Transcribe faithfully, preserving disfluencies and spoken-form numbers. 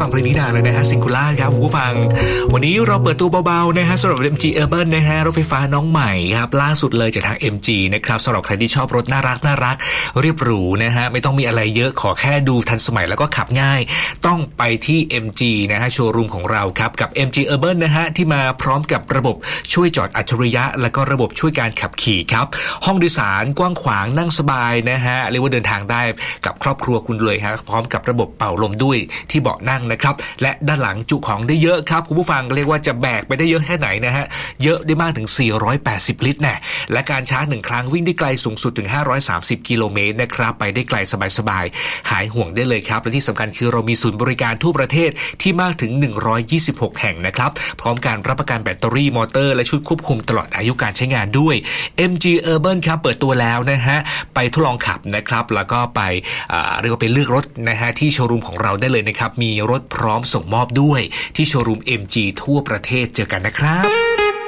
เพลงนี้นานเลยนะฮะซิงคูล่าครับคุณผู้ฟังวันนี้เราเปิดตัวเบาๆนะฮะสำหรับ เอ็ม จี Urban นะฮะรถไฟฟ้าน้องใหม่ครับล่าสุดเลยจากทาง เอ็ม จี นะครับสำหรับใครที่ชอบรถน่ารักน่ารักเรียบหรูนะฮะไม่ต้องมีอะไรเยอะขอแค่ดูทันสมัยแล้วก็ขับง่ายต้องไปที่ เอ็ม จี นะฮะโชว์รูมของเราครับกับ เอ็ม จี Urban นะฮะที่มาพร้อมกับระบบช่วยจอดอัจฉริยะและก็ระบบช่วยการขับขี่ครับห้องโดยสารกว้างขวางนั่งสบายนะฮะเรียกว่าเดินทางได้กับครอบครัวคุณเลยฮะพร้อมกับระบบเป่าลมด้วยที่เบาะนั่งนะครับและด้านหลังจุของได้เยอะครับคุณผู้ฟังเรียกว่าจะแบกไปได้เยอะแค่ไหนนะฮะเยอะได้มากถึงสี่ร้อยแปดสิบลิตรแน่และการชาร์จหนึ่งครั้งวิ่งได้ไกลสูงสุดถึงห้าร้อยสามสิบกิโลเมตรนะครับไปได้ไกลสบายๆหายห่วงได้เลยครับและที่สำคัญคือเรามีศูนย์บริการทั่วประเทศที่มากถึงหนึ่งร้อยยี่สิบหกแห่งนะครับพร้อมการรับประกันแบตเตอรี่มอเตอร์และชุดควบคุมตลอดอายุการใช้งานด้วย เอ็ม จี Urban ครับเปิดตัวแล้วนะฮะไปทดลองขับนะครับแล้วก็ไปเรียกว่าไปเลือกรถนะฮะที่โชว์รูมของเราได้เลยนะครับมีรถพร้อมส่งมอบด้วยที่โชว์รูม เอ็ม จี ทั่วประเทศเจอกันนะครับ